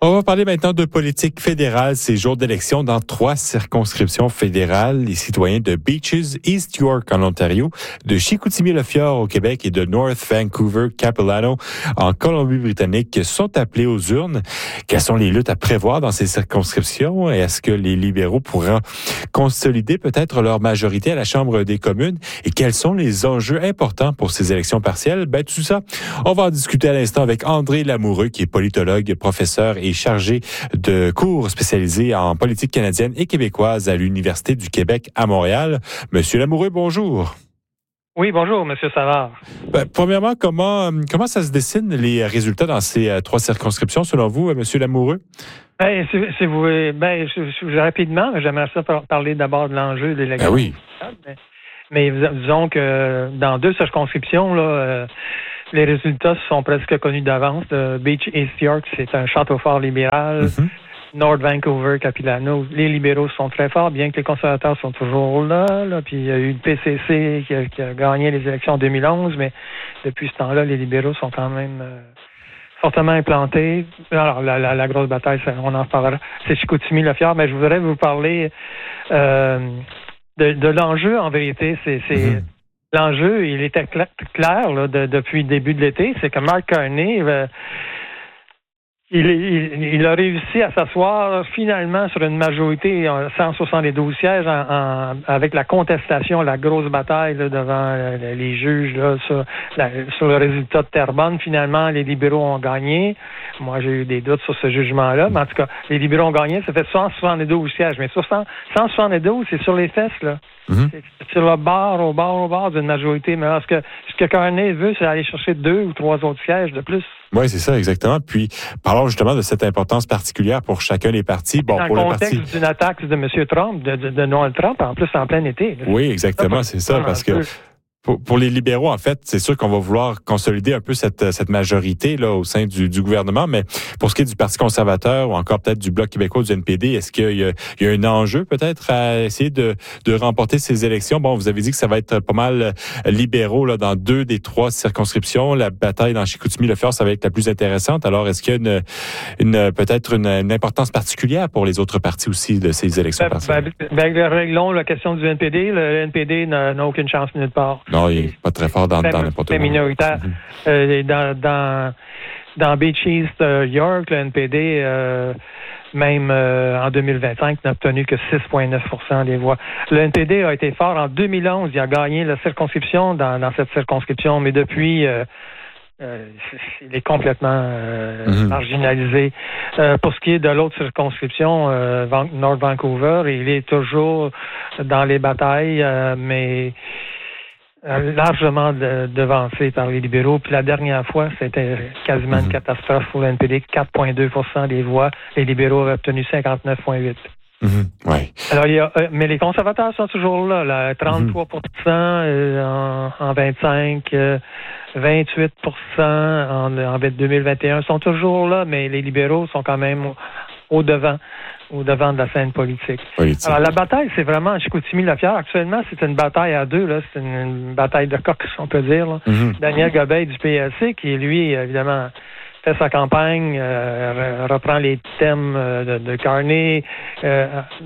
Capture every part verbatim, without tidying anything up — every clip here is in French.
On va parler maintenant de politique fédérale. Ces jours d'élection dans trois circonscriptions fédérales. Les citoyens de Beaches, East York en Ontario, de Chicoutimi-Le-Fjord au Québec et de North Vancouver-Capilano en Colombie-Britannique sont appelés aux urnes. Quelles sont les luttes à prévoir dans ces circonscriptions? Et est-ce que les libéraux pourront consolider peut-être leur majorité à la Chambre des communes? Et quels sont les enjeux importants pour ces élections partielles? Ben, tout ça, on va en discuter à l'instant avec André Lamoureux, qui est politologue, professeur et chargé de cours spécialisés en politique canadienne et québécoise à l'Université du Québec à Montréal. Monsieur Lamoureux, bonjour. Oui, bonjour, Monsieur Savard. Ben, premièrement, comment comment ça se dessine les résultats dans ces euh, trois circonscriptions, selon vous, Monsieur Lamoureux? Ben, si, si vous, ben, je, je, rapidement, j'aimerais ça parler d'abord de l'enjeu des élections. Ben oui. Mais, mais disons que dans deux circonscriptions, là, euh, les résultats sont presque connus d'avance. De Beach East York, c'est un château fort libéral. Mm-hmm. North Vancouver, Capilano, les libéraux sont très forts, bien que les conservateurs sont toujours là. là. Puis il y a eu le P C C qui a, qui a gagné les élections en deux mille onze, mais depuis ce temps-là, les libéraux sont quand même euh, fortement implantés. Alors, la, la, la grosse bataille, on en parlera. C'est Chicoutimi-Le-Fjord, mais je voudrais vous parler euh, de, de l'enjeu, en vérité. C'est... c'est mm-hmm. L'enjeu, il était cl- clair là, de, depuis le début de l'été, c'est que Mark Carney, euh, il, il, il a réussi à s'asseoir finalement sur une majorité en cent soixante-douze sièges en, en, avec la contestation, la grosse bataille là, devant euh, les juges là, sur, la, sur le résultat de Terrebonne. Finalement, les libéraux ont gagné. Moi, j'ai eu des doutes sur ce jugement-là, mais en tout cas, les libéraux ont gagné. Ça fait cent soixante-douze sièges, mais sur cent soixante-douze, c'est sur les fesses, là. Mm-hmm. C'est sur le bord, au bord, au bord d'une majorité. Mais alors, ce que, ce que Carney veut, c'est aller chercher deux ou trois autres sièges de plus. Oui, c'est ça, exactement. Puis, parlons justement de cette importance particulière pour chacun des partis. Bon, dans pour le le contexte parti... d'une attaque de M. Trump, de, de, de Donald Trump, en plus en plein été. Là. Oui, exactement, c'est ça, parce que... Pour, pour les libéraux, en fait, c'est sûr qu'on va vouloir consolider un peu cette, cette majorité là au sein du, du gouvernement, mais pour ce qui est du Parti conservateur ou encore peut-être du Bloc québécois ou du N P D, est-ce qu'il y a, il y a un enjeu peut-être à essayer de, de remporter ces élections? Bon, vous avez dit que ça va être pas mal libéraux là, dans deux des trois circonscriptions. La bataille dans Chicoutimi-Le-Fjord, ça va être la plus intéressante. Alors, est-ce qu'il y a une, une peut-être une, une importance particulière pour les autres partis aussi de ces élections ben, partielles? Ben, ben, réglons la question du N P D. Le N P D n'a, n'a aucune chance nulle part. Non, il n'est pas très fort dans, dans n'importe où. C'est minoritaire. Mm-hmm. Euh, dans, dans, dans Beach East uh, York, le N P D, euh, même euh, en deux mille vingt-cinq, n'a obtenu que six virgule neuf pour cent des voix. Le N P D a été fort en deux mille onze. Il a gagné la circonscription dans, dans cette circonscription, mais depuis... Euh, Euh, il est complètement euh, mm-hmm. marginalisé. Euh, pour ce qui est de l'autre circonscription, euh, Van- North Vancouver, il est toujours dans les batailles, euh, mais euh, largement de, devancé par les libéraux. Puis la dernière fois, c'était quasiment mm-hmm. une catastrophe pour le N P D. quatre virgule deux pour cent des voix. Les libéraux avaient obtenu cinquante-neuf virgule huit pour cent. Mm-hmm. Ouais. Alors, il y a, euh, mais les conservateurs sont toujours là, là trente-trois pour cent euh, en, en vingt-cinq, euh, vingt-huit pour cent en, en deux mille vingt et un sont toujours là, mais les libéraux sont quand même au, au devant, au devant de la scène politique. politique. Alors, la bataille, c'est vraiment Chicoutimi-Le-Fjord. Actuellement, c'est une bataille à deux, là. C'est une, une bataille de coqs, on peut dire, là. Mm-hmm. Daniel Gobeil du P L C, qui, lui, évidemment, fait sa campagne, euh, reprend les thèmes euh, de, de Carney, euh,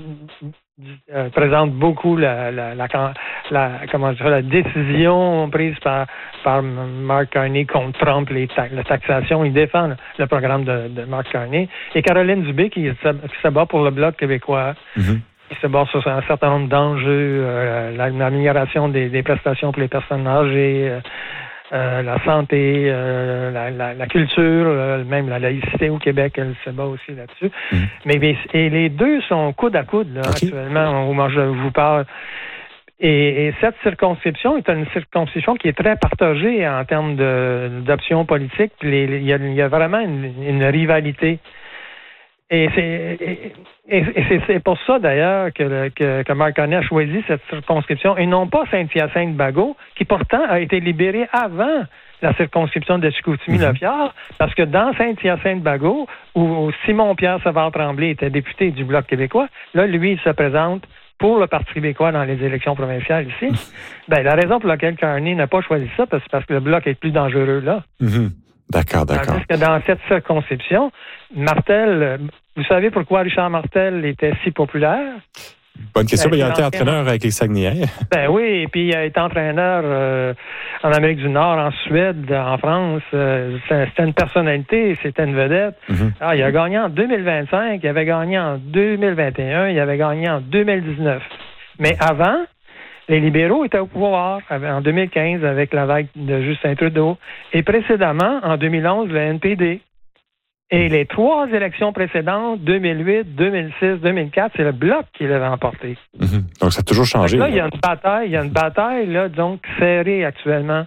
euh, présente beaucoup la, la, la, la, comment dire, la décision prise par, par Mark Carney contre Trump, les ta- la taxation. Il défend le, le programme de, de Mark Carney. Et Caroline Dubé, qui, qui se bat pour le Bloc québécois, mm-hmm. qui se bat sur un certain nombre d'enjeux, euh, l'amélioration des, des prestations pour les personnes âgées, euh, Euh, la santé, euh, la, la, la culture, euh, même la laïcité au Québec, elle se bat aussi là-dessus. Mmh. Mais, mais et les deux sont coude à coude là, okay. actuellement, au moment où je vous parle. Et, et cette circonscription est une circonscription qui est très partagée en termes de, d'options politiques. Il y a, y a vraiment une, une rivalité. Et c'est, et, et c'est, c'est pour ça, d'ailleurs, que, le, que, que Mark Carney a choisi cette circonscription et non pas Saint-Hyacinthe-Bagot, qui pourtant a été libérée avant la circonscription de Chicoutimi-Le-Fjord, mm-hmm. parce que dans Saint-Hyacinthe-Bagot, où, où Simon-Pierre Savard-Tremblay était député du Bloc québécois, là, lui, il se présente pour le Parti québécois dans les élections provinciales ici. Ben, la raison pour laquelle Carney n'a pas choisi ça, c'est parce que le Bloc est plus dangereux là. Mm-hmm. D'accord, d'accord. Tandis que dans cette circonscription, Martel, vous savez pourquoi Richard Martel était si populaire? Bonne question. Ben, il a été ancien... entraîneur avec les Saguenayens. Ben oui, et puis il a été entraîneur euh, en Amérique du Nord, en Suède, en France. Euh, c'était une personnalité, c'était une vedette. Mm-hmm. Alors, il a gagné en deux mille vingt-cinq, il avait gagné en deux mille vingt et un, il avait gagné en deux mille dix-neuf. Mais avant, les libéraux étaient au pouvoir en deux mille quinze avec la vague de Justin Trudeau. Et précédemment, en deux mille onze, le N P D. Et les trois élections précédentes, deux mille huit, deux mille six, deux mille quatre, c'est le Bloc qui l'avait emporté. Mm-hmm. Donc, ça a toujours changé. Là, il y a une bataille, il y a une bataille, là, donc, serrée actuellement.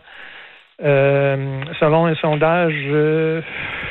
Euh, selon un sondage euh,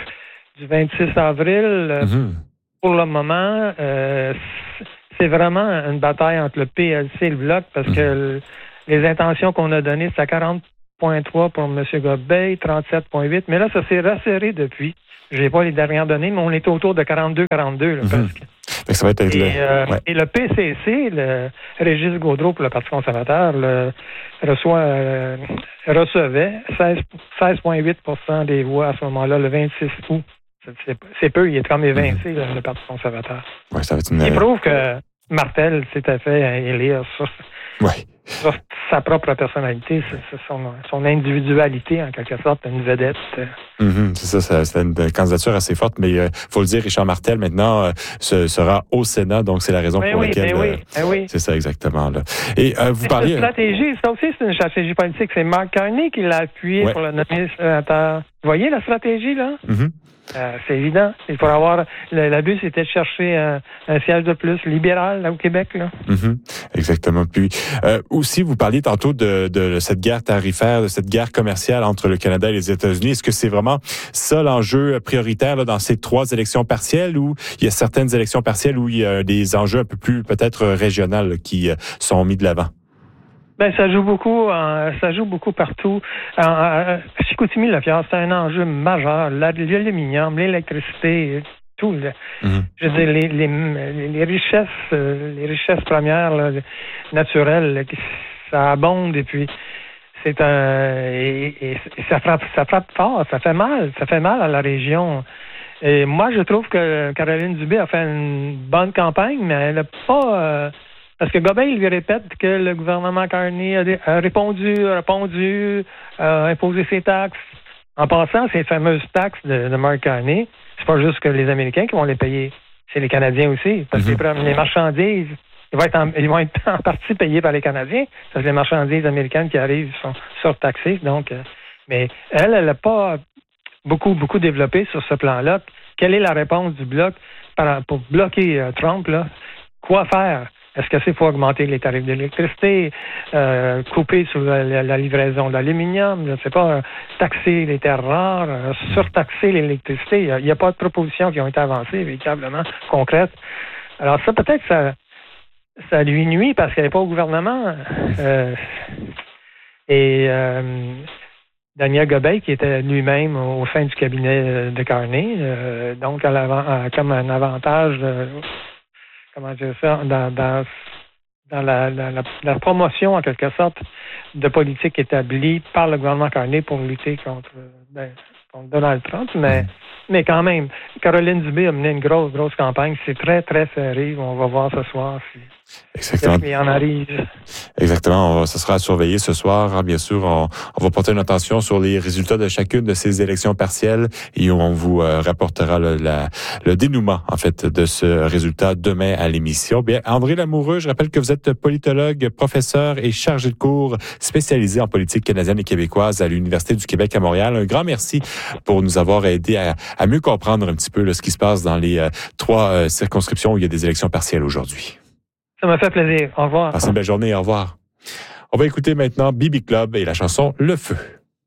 du vingt-six avril, mm-hmm. pour le moment, euh, c'est vraiment une bataille entre le P L C et le Bloc parce mm-hmm. que le, les intentions qu'on a données, c'est à quarante virgule trois pour M. Gobeil, trente-sept virgule huit, mais là, ça s'est resserré depuis. Je n'ai pas les dernières données, mais on est autour de quarante-deux quarante-deux, là, mm-hmm. presque. Ça va être et, le... Euh, ouais. et le P C C, le Régis Gaudreau pour le Parti conservateur, le, reçoit, euh, recevait seize virgule huit pour cent des voix à ce moment-là, le vingt-six août. C'est, c'est peu, il est comme évincé, mm-hmm. le, le Parti conservateur. Ouais, ça va être une... Il prouve que Martel s'était fait élire sur, ouais. sur sa propre personnalité, c'est, c'est son, son individualité, en quelque sorte, une vedette. Mm-hmm, c'est ça, ça, c'est une candidature assez forte, mais il euh, faut le dire, Richard Martel, maintenant, euh, se, sera au Sénat, donc c'est la raison mais pour oui, laquelle... Mais oui, euh, mais oui. C'est ça, exactement. Là. Et euh, vous parliez... C'est une stratégie, ça aussi, c'est une stratégie politique. C'est Mark Carney qui l'a appuyé ouais. pour le nommer sénateur. Vous voyez la stratégie, là? Mm-hmm. Euh, c'est évident. Il faut avoir le, la but, c'était de chercher un, un siège de plus libéral là au Québec. Là. Mm-hmm. Exactement. Puis euh, aussi, vous parliez tantôt de, de cette guerre tarifaire, de cette guerre commerciale entre le Canada et les États-Unis. Est-ce que c'est vraiment ça l'enjeu prioritaire là, dans ces trois élections partielles, ou il y a certaines élections partielles où il y a des enjeux un peu plus peut-être régionaux là, qui euh, sont mis de l'avant? Ben, ça joue beaucoup, euh, ça joue beaucoup partout. Euh, euh, Chicoutimi-Lafière, c'est un enjeu majeur. L'aluminium, l'électricité, tout. Là. Mm-hmm. Je veux dire, les, les, les richesses, euh, les richesses premières là, naturelles, là, ça abonde et puis c'est un et, et, et ça frappe, ça frappe fort, ça fait mal, ça fait mal à la région. Et moi, je trouve que Caroline Dubé a fait une bonne campagne, mais elle n'a pas. Euh, Parce que Gobeil lui répète que le gouvernement Carney a, dé- a répondu, a répondu, a imposé ses taxes. En passant, ces fameuses taxes de, de Mark Carney, c'est pas juste que les Américains qui vont les payer, c'est les Canadiens aussi. Parce que mm-hmm. les marchandises, ils vont, être en, ils vont être en partie payés par les Canadiens, parce que les marchandises américaines qui arrivent sont surtaxées. Donc, euh, mais elle, elle n'a pas beaucoup, beaucoup développé sur ce plan-là. Quelle est la réponse du Bloc par, pour bloquer euh, Trump, là? Quoi faire? Est-ce que c'est pour augmenter les tarifs d'électricité, euh, couper sur la, la, la livraison d'aluminium, je ne sais pas, euh, taxer les terres rares, euh, surtaxer l'électricité? Il n'y a, a pas de propositions qui ont été avancées, véritablement, concrètes. Alors ça, peut-être, ça, ça lui nuit parce qu'elle n'est pas au gouvernement. Euh, et euh, Daniel Gobeil, qui était lui-même au sein du cabinet de Carney, euh, donc à à, comme un avantage... Euh, comment dire ça, dans, dans, dans la, la, la, la promotion, en quelque sorte, de politique établie par le gouvernement Carney pour lutter contre, ben, contre Donald Trump. Mais, mais quand même, Caroline Dubé a mené une grosse, grosse campagne. C'est très, très serré. On va voir ce soir si Exactement. il en arrive. Exactement. On va, ce sera à surveiller ce soir. Bien sûr, on, on va porter une attention sur les résultats de chacune de ces élections partielles et on vous euh, rapportera le, la, le dénouement, en fait, de ce résultat demain à l'émission. Bien, André Lamoureux, je rappelle que vous êtes politologue, professeur et chargé de cours spécialisé en politique canadienne et québécoise à l'Université du Québec à Montréal. Un grand merci pour nous avoir aidé à, à mieux comprendre un petit peu là, ce qui se passe dans les euh, trois euh, circonscriptions où il y a des élections partielles aujourd'hui. Ça m'a fait plaisir. Au revoir. Passez une belle journée. Au revoir. On va écouter maintenant B B Club et la chanson Le Feu.